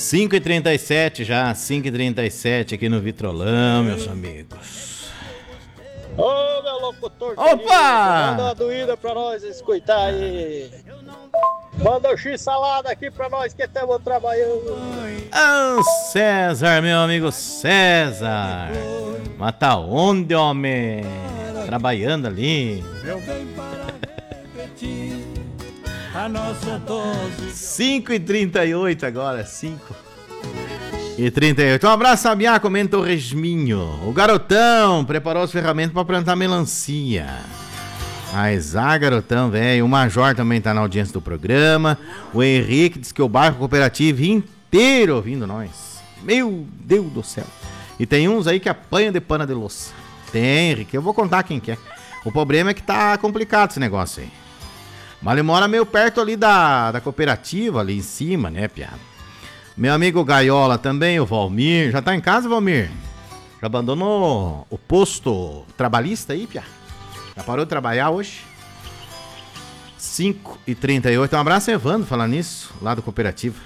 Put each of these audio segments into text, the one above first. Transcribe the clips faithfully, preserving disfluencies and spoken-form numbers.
cinco e trinta e sete já, cinco e trinta e sete aqui no Vitrolão, meus amigos. Ô, meu locutor. Opa! Querido, manda uma doída pra nós escutar aí. Manda o X-salada aqui pra nós que estamos trabalhando. Ah, César, meu amigo César. Mas tá onde, homem? Trabalhando ali. cinco e trinta e oito agora, cinco e trinta e oito. Um abraço, Sabiá, comenta o Resminho. O garotão preparou as ferramentas pra plantar melancia. Mas, ah, garotão, velho. O Major também tá na audiência do programa. O Henrique diz que o bairro cooperativo inteiro ouvindo nós. Meu Deus do céu. E tem uns aí que apanham de pana de louça. Tem, Henrique. Eu vou contar quem que é. O problema é que tá complicado esse negócio aí. Mas ele mora meio perto ali da, da cooperativa, ali em cima, né, piada? Meu amigo Gaiola também, o Valmir. Já tá em casa, Valmir? Já abandonou o posto trabalhista aí, piada? Já parou de trabalhar hoje? cinco e trinta e oito. Um abraço, Evandro, falar nisso, lá do Cooperativa.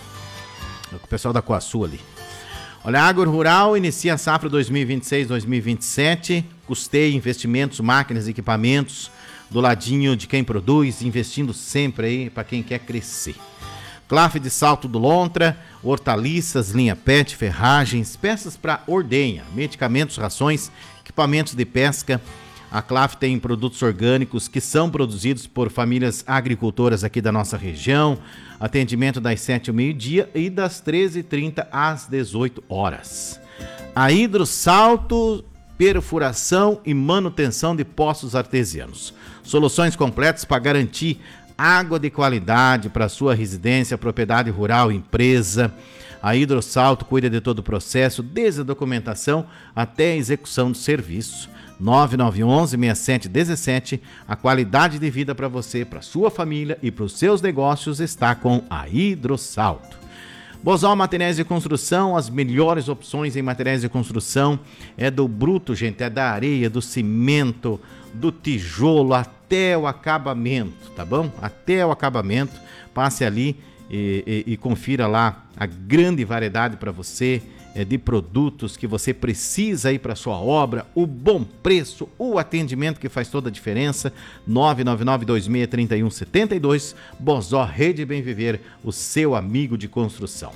O pessoal da Coaçu ali. Olha, a Agro Rural inicia a safra dois mil e vinte e seis, dois mil e vinte e sete. Custeio, investimentos, máquinas, equipamentos. Do ladinho de quem produz, investindo sempre aí para quem quer crescer. Clafe de Salto do Lontra, hortaliças, linha pet, ferragens, peças para ordenha, medicamentos, rações, equipamentos de pesca. A Claf tem produtos orgânicos que são produzidos por famílias agricultoras aqui da nossa região. Atendimento das sete ao meio-dia e das treze e trinta às dezoito horas. A Hidrosalto, perfuração e manutenção de poços artesianos. Soluções completas para garantir água de qualidade para sua residência, propriedade rural, empresa. A Hidrosalto cuida de todo o processo, desde a documentação até a execução do serviço. nove nove um um, seis sete um sete. A qualidade de vida para você, para sua família e para os seus negócios está com a Hidrosalto. Bozal Materiais de Construção, as melhores opções em materiais de construção. É do bruto, gente, é da areia, do cimento, do tijolo até o acabamento, tá bom? Até o acabamento. Passe ali e, e, e confira lá a grande variedade para você é, de produtos que você precisa aí para sua obra, o bom preço, o atendimento que faz toda a diferença. nove nove nove, dois seis três um, sete dois. Bozó Rede Bem Viver, o seu amigo de construção.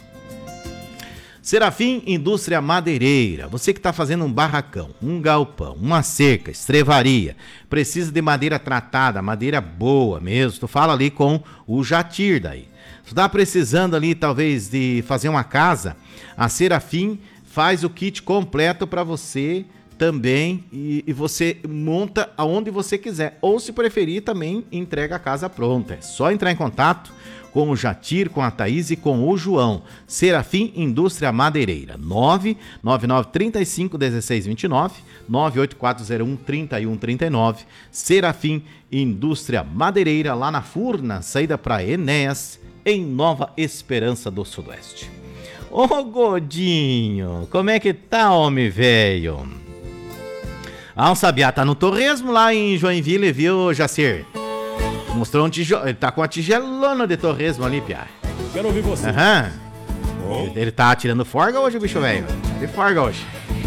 Serafim Indústria Madeireira, você que está fazendo um barracão, um galpão, uma cerca, estrevaria, precisa de madeira tratada, madeira boa mesmo, tu fala ali com o Jatir daí. Tu está precisando ali talvez de fazer uma casa, a Serafim faz o kit completo para você também e, e você monta aonde você quiser, ou se preferir também entrega a casa pronta, é só entrar em contato com o Jatir, com a Thaís e com o João. Serafim Indústria Madeireira, nove nove nove, três cinco, um seis dois nove, nove oito quatro zero um, três um três nove. Serafim Indústria Madeireira, lá na Furna, saída para Enéas, em Nova Esperança do Sudoeste. Ô Godinho, como é que tá, homem velho? Ah, o Sabiá tá no torresmo lá em Joinville, viu, Jacir? Mostrou um tijolo, ele tá com a tigelona de torresmo ali, piá. Quero ouvir você. Aham. Uhum. Ele, ele tá tirando forga hoje, bicho velho. De forga hoje.